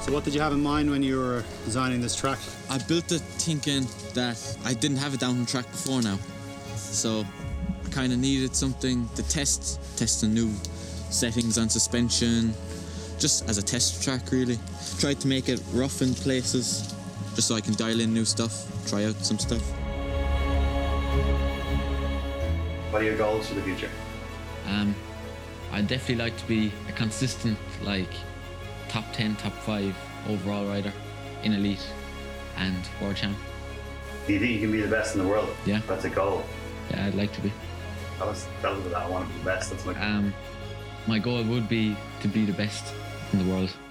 So what did you have in mind when you were designing this track? I built it thinking that I didn't have a downhill track before now. So I kind of needed something to test the new settings on suspension, just as a test track really. Tried to make it rough in places, just so I can dial in new stuff, try out some stuff. What are your goals for the future? I'd definitely like to be a consistent, top 10, top 5 overall rider in elite and world champ. Do you think you can be the best in the world? Yeah. That's a goal. Yeah, I'd like to be. Tell us about that. I want to be the best. That's my My goal would be to be the best in the world.